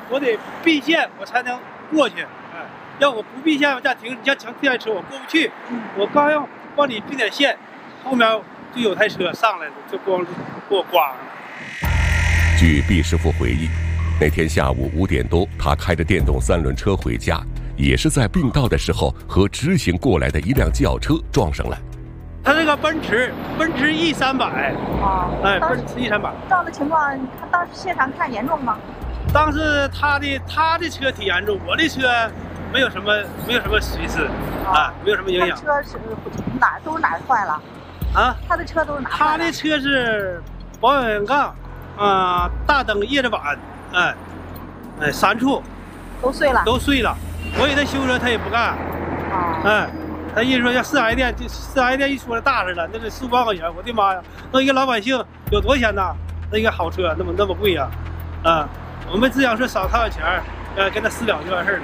我得避线，我才能过去。哎，要我不避线，我再停，你像停这台车我过不去。我刚要往里避点线，后面就有台车上来了，就光给我刮上了。 据毕师傅回忆，那天下午5点多，他开着电动3轮车回家，也是在并道的时候和直行过来的一辆轿车撞上了。 他这个奔驰 E300 啊， 哎，奔驰 E300。 撞的情况，他当时现场看严重吗？ 当时他的车挺严重，我的车没有什么损失啊，没有什么影响。 他车是哪儿坏了？ 啊， 他的车都是哪儿坏了？他的车是保险杠，大灯、叶子板，哎，3处都碎了。 我给他修车，他也不干。 啊， 哎，他意思说要4S店，这4S店一说的大事了，那得4、5万块钱，我的妈呀！那一个老百姓有多钱呐？那一个好车那么贵呀，啊，我们只想说少掏点钱，跟他私了就完事儿了。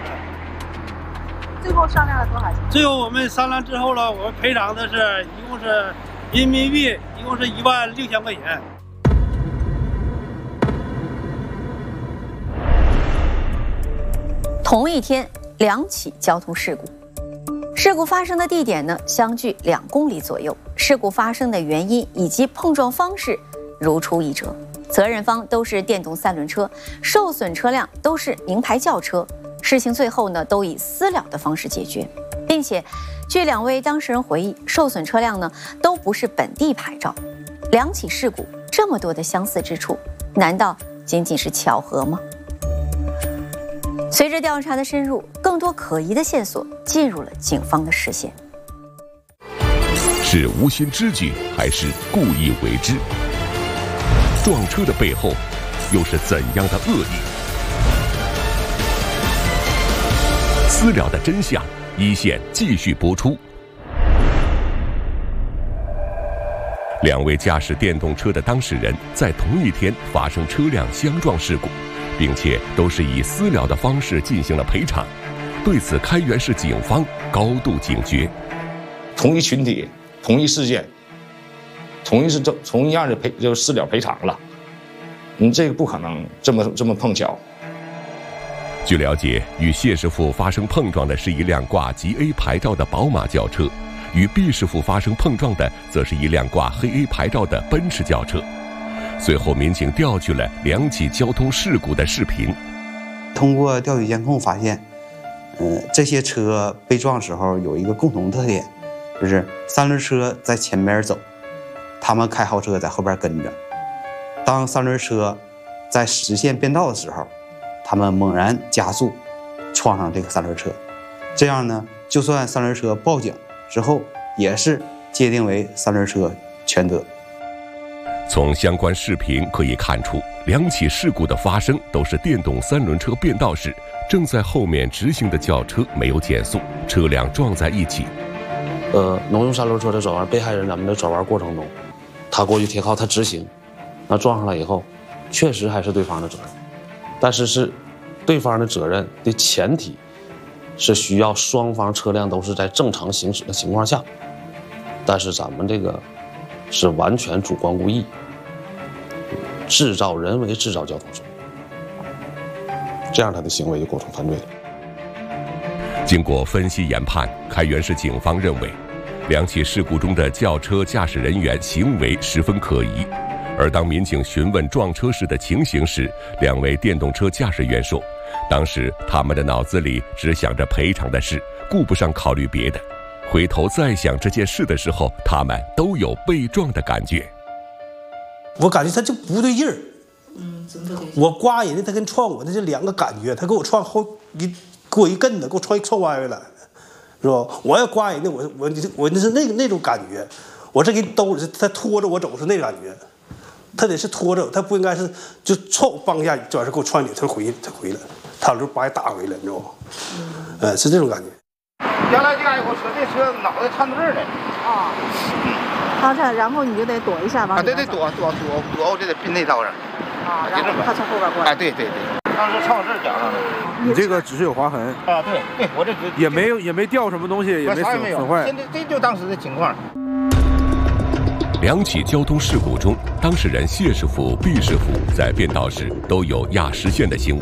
最后商量了多少钱？ 最后我们商量之后了，我们赔偿的是一共是人民币，一共是16000块钱。 同一天，2起交通事故。事故发生的地点呢，相距2公里左右。事故发生的原因以及碰撞方式如出一辙，责任方都是电动3轮车，受损车辆都是名牌轿车。事情最后呢，都以私了的方式解决，并且据2位当事人回忆，受损车辆呢都不是本地牌照。2起事故这么多的相似之处，难道仅仅是巧合吗？随着调查的深入，更多可疑的线索进入了警方的视线。 是无心之举还是故意为之？撞车的背后又是怎样的恶意？私了的真相，一线继续播出。2位驾驶电动车的当事人在同一天发生车辆相撞事故，并且都是以私了的方式进行了赔偿。对此，开原市警方高度警觉。 同一群体、同一事件、同一样的就是私了赔偿了，你这个不可能这么碰巧。 据了解，与谢师傅发生碰撞的是一辆挂吉 A 牌照的宝马轿车，与毕师傅发生碰撞的则是一辆挂黑 A 牌照的奔驰轿车。随后，民警调取了2起交通事故的视频。 通过调取监控发现，这些车被撞时候有一个共同特点，就是3轮车在前边走，他们开豪车在后边跟着。当3轮车在实线变道的时候，他们猛然加速，撞上这个3轮车。这样呢，就算3轮车报警之后，也是界定为3轮车全责。 从相关视频可以看出，2起事故的发生都是电动3轮车变道时，正在后面直行的轿车没有减速，车辆撞在一起。 农用3轮车的转弯，被害人咱们的转弯过程中，他过去贴靠，他直行，那撞上了以后，确实还是对方的责任，但是对方的责任的前提是需要双方车辆都是在正常行驶的情况下，但是咱们这个是完全主观故意，人为制造交通事故，这样他的行为就构成犯罪了。 经过分析研判，开原市警方认为，2起事故中的轿车驾驶人员行为十分可疑。而当民警询问撞车时的情形时，2位电动车驾驶员说，当时他们的脑子里只想着赔偿的事，顾不上考虑别的。回头再想这件事的时候，他们都有被撞的感觉。 我感觉他就不对劲儿。 怎么不对劲？ 我刮人家，他跟撞我的这2个感觉，他给我撞给我一跟子，给我撞歪了，是吧？我要刮人家，我那是那种感觉。我这给兜里，他拖着我走是那感觉。他得是拖着，他不应该是就撞帮一下，主要是给我撞你，他回来，他老是把我打回来，你知道吗？是这种感觉。 原来这家伙车，这车脑袋掺到这儿了。 啊。他这，然后你就得躲一下吧。 对，躲，我就得并那道上。 啊，然后他从后边过来。 对，当时撞我这儿夹上了。 你这个只是有划痕。 啊，对，我这也没掉什么东西，也没损坏。 现在这就当时的情况。 2起交通事故中，当事人谢师傅、毕师傅在变道时都有压实线的行为，